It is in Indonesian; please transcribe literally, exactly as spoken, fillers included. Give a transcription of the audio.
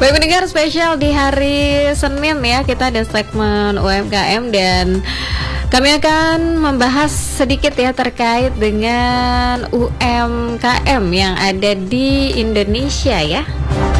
Baik pendengar, spesial di hari Senin ya, kita ada segmen U M K M dan kami akan membahas sedikit ya terkait dengan U M K M yang ada di Indonesia ya.